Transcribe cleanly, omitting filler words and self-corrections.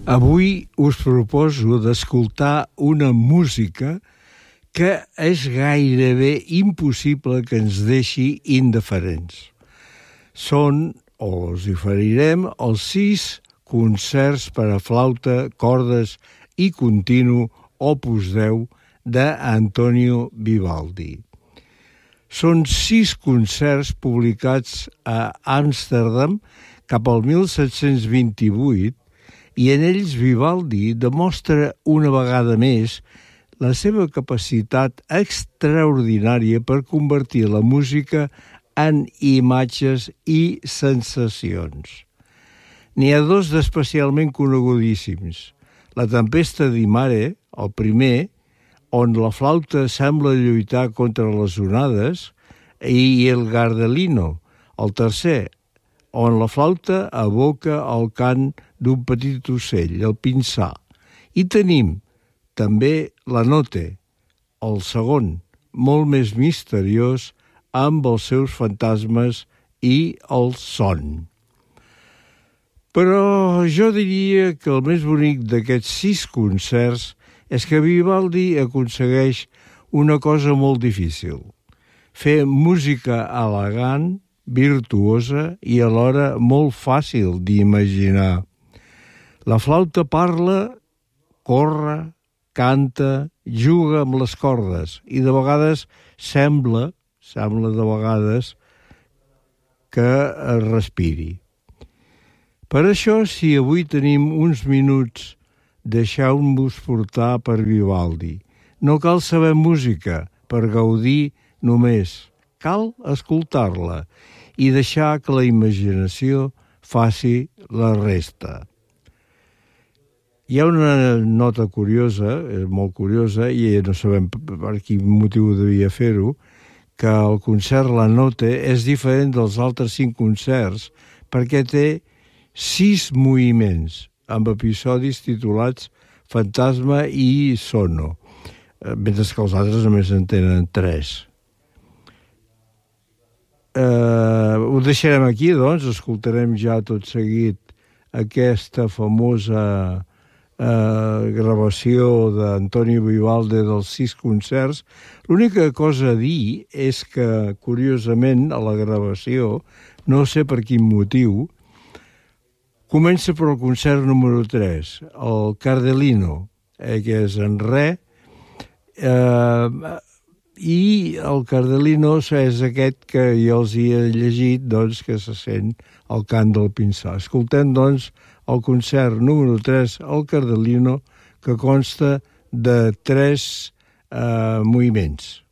Avui us proposo d'escoltar una música que és gairebé impossible que ens deixi indiferents. Són, o us oferirem, els 6 concerts per a flauta, cordes i continu Opus 10 d'Antonio Vivaldi. Són 6 concerts publicats a Amsterdam cap al 1728 i en ells Vivaldi demostra una vegada més la seva capacitat extraordinària per convertir la música en imatges i sensacions. N'hi ha 2 d'especialment conegudíssims. La Tempesta di Mare, el primer, on la flauta sembla lluitar contra les onades, i el Gardelino, el tercer, on la flauta evoca el cant d'un petit ocell, el pinsà. I tenim també la Notte, el segon, molt més misteriós, amb els seus fantasmes i el son. Però jo diria que el més bonic d'aquests 6 concerts és que Vivaldi aconsegueix una cosa molt difícil: fer música elegant, virtuosa i alhora molt fàcil d'imaginar. La flauta parla, corre, canta, juga amb les cordes i de vegades sembla de vegades que es respiri. Per això, si avui tenim uns minuts, deixeu-vos portar per Vivaldi. No cal saber música per gaudir només. Cal escoltar-la i deixar que la imaginació faci la resta. Hi ha una nota curiosa, molt curiosa, i no sabem per quin motiu devia fer-ho, que el concert La Notte és diferent dels altres 5 concerts perquè té 6 moviments, amb episodis titulats Fantasma i Sono, mentre que els altres només en tenen 3. Ho deixarem aquí, doncs, escoltarem ja tot seguit aquesta famosa gravació d'Antonio Vivaldi dels 6 concerts. L'única cosa a dir és que, curiosament, a la gravació, no sé per quin motiu, comença per el concert número 3, el Gardelino, que és en re, i el Gardelino és aquest que jo els hi he llegit, doncs, que se sent el cant del pinsà. Escoltem, doncs, el concert número 3, el Gardelino, que consta de 3 moviments.